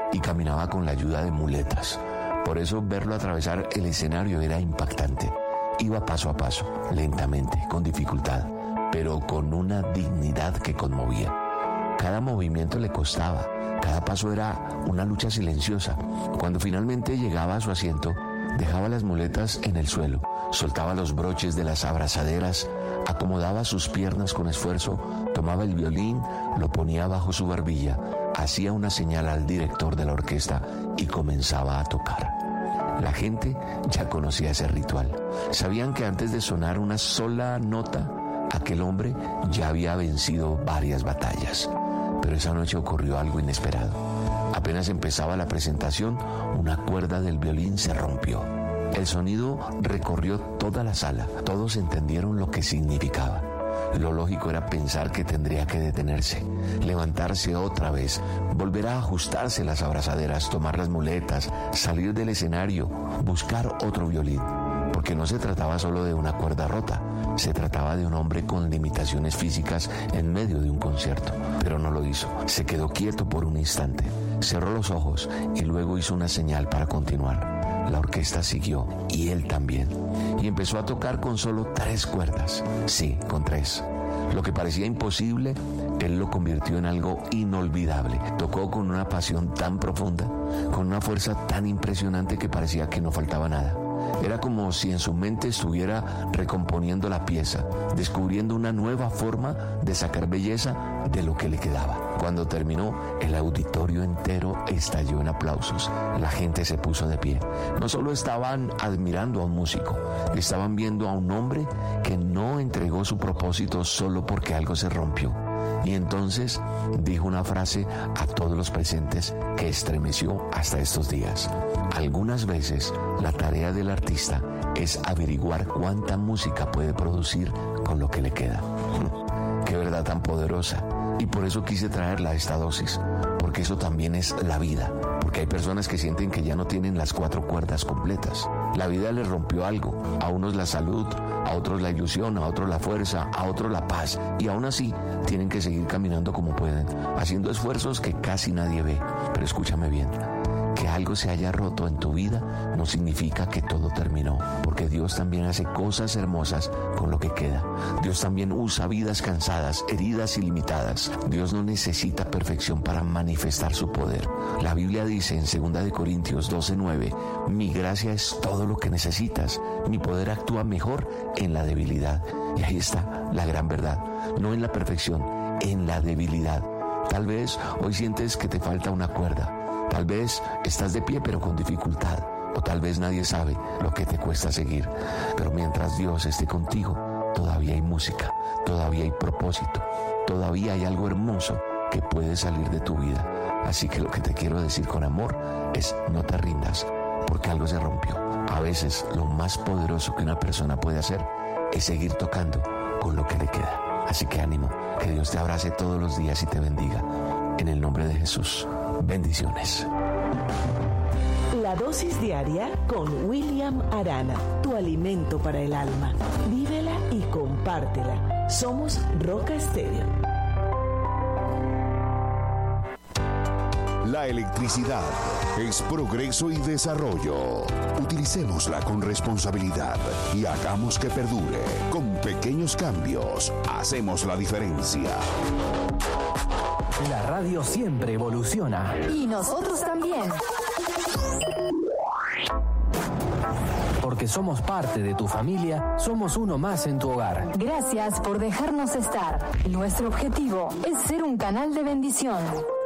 y caminaba con la ayuda de muletas. Por eso verlo atravesar el escenario era impactante. Iba paso a paso, lentamente, con dificultad, pero con una dignidad que conmovía. Cada movimiento le costaba, cada paso era una lucha silenciosa. Cuando finalmente llegaba a su asiento, dejaba las muletas en el suelo, soltaba los broches de las abrazaderas, acomodaba sus piernas con esfuerzo, tomaba el violín, lo ponía bajo su barbilla, hacía una señal al director de la orquesta y comenzaba a tocar. La gente ya conocía ese ritual. Sabían que antes de sonar una sola nota, aquel hombre ya había vencido varias batallas. Pero esa noche ocurrió algo inesperado. Apenas empezaba la presentación, una cuerda del violín se rompió. El sonido recorrió toda la sala. Todos entendieron lo que significaba. Lo lógico era pensar que tendría que detenerse, levantarse otra vez, volver a ajustarse las abrazaderas, tomar las muletas, salir del escenario, buscar otro violín. Porque no se trataba solo de una cuerda rota, se trataba de un hombre con limitaciones físicas en medio de un concierto. Pero no lo hizo, se quedó quieto por un instante, cerró los ojos y luego hizo una señal para continuar. La orquesta siguió y él también, y empezó a tocar con solo 3 cuerdas, sí, con 3. Lo que parecía imposible, él lo convirtió en algo inolvidable. Tocó con una pasión tan profunda, con una fuerza tan impresionante que parecía que no faltaba nada. Era como si en su mente estuviera recomponiendo la pieza, descubriendo una nueva forma de sacar belleza de lo que le quedaba. Cuando terminó, el auditorio entero estalló en aplausos. La gente se puso de pie. No solo estaban admirando a un músico, estaban viendo a un hombre que no entregó su propósito solo porque algo se rompió. Y entonces dijo una frase a todos los presentes que estremeció hasta estos días. Algunas veces la tarea del artista es averiguar cuánta música puede producir con lo que le queda. Qué verdad tan poderosa. Y por eso quise traerla a esta dosis, porque eso también es la vida. Porque hay personas que sienten que ya no tienen las 4 cuerdas completas. La vida les rompió algo, a unos la salud, a otros la ilusión, a otros la fuerza, a otros la paz. Y aún así tienen que seguir caminando como pueden, haciendo esfuerzos que casi nadie ve. Pero escúchame bien, que algo se haya roto en tu vida no significa que todo terminó, porque Dios también hace cosas hermosas con lo que queda. Dios también usa vidas cansadas, heridas y limitadas. Dios no necesita perfección para manifestar su poder. La Biblia dice en 2 Corintios 12:9, mi gracia es todo lo que necesitas, mi poder actúa mejor en la debilidad. Y ahí está la gran verdad, no en la perfección, en la debilidad. Tal vez hoy sientes que te falta una cuerda. Tal vez estás de pie pero con dificultad, o tal vez nadie sabe lo que te cuesta seguir. Pero mientras Dios esté contigo, todavía hay música, todavía hay propósito, todavía hay algo hermoso que puede salir de tu vida. Así que lo que te quiero decir con amor es: no te rindas, porque algo se rompió. A veces lo más poderoso que una persona puede hacer es seguir tocando con lo que le queda. Así que ánimo, que Dios te abrace todos los días y te bendiga. En el nombre de Jesús. Bendiciones. La dosis diaria con William Arana, tu alimento para el alma. Vívela y compártela. Somos Roca Estéreo. La electricidad es progreso y desarrollo. Utilicémosla con responsabilidad y hagamos que perdure. Con pequeños cambios, hacemos la diferencia. La radio siempre evoluciona. Y nosotros también. Porque somos parte de tu familia, somos uno más en tu hogar. Gracias por dejarnos estar. Nuestro objetivo es ser un canal de bendición.